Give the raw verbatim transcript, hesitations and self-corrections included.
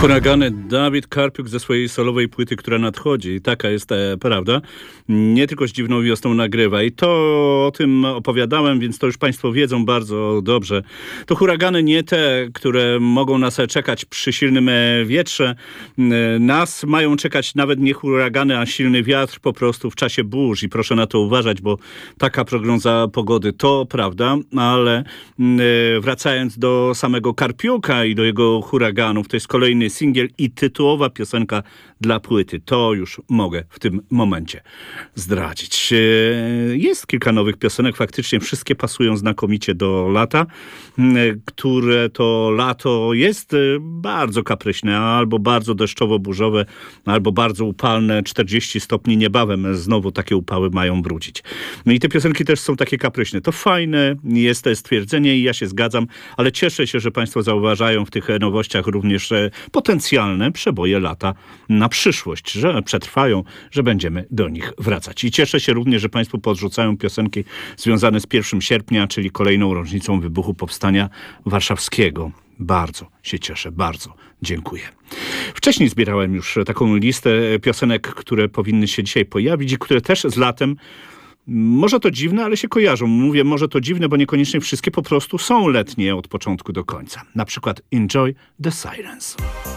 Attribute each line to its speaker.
Speaker 1: Huragany, Dawid Karpiuk ze swojej solowej płyty, która nadchodzi. Taka jest e, prawda. Nie tylko z Dziwną Wiosną nagrywa. I to o tym opowiadałem, więc to już państwo wiedzą bardzo dobrze. To huragany nie te, które mogą nas czekać przy silnym e, wietrze. E, nas mają czekać nawet nie huragany, a silny wiatr po prostu w czasie burz. I proszę na to uważać, bo taka prognoza pogody to prawda. Ale e, wracając do samego Karpiuka i do jego huraganów, to jest kolejny singiel i tytułowa piosenka dla płyty. To już mogę w tym momencie zdradzić. Jest kilka nowych piosenek, faktycznie wszystkie pasują znakomicie do lata, które to lato jest bardzo kapryśne, albo bardzo deszczowo-burzowe, albo bardzo upalne, czterdzieści stopni niebawem znowu takie upały mają wrócić. No i te piosenki też są takie kapryśne. To fajne jest to stwierdzenie i ja się zgadzam, ale cieszę się, że państwo zauważają w tych nowościach również potencjalne przeboje lata na przyszłość, że przetrwają, że będziemy do nich wracać. I cieszę się również, że państwo podrzucają piosenki związane z pierwszego sierpnia, czyli kolejną rocznicą wybuchu Powstania Warszawskiego. Bardzo się cieszę, bardzo dziękuję. Wcześniej zbierałem już taką listę piosenek, które powinny się dzisiaj pojawić i które też z latem, może to dziwne, ale się kojarzą. Mówię, może to dziwne, bo niekoniecznie wszystkie po prostu są letnie od początku do końca. Na przykład Enjoy the Silence.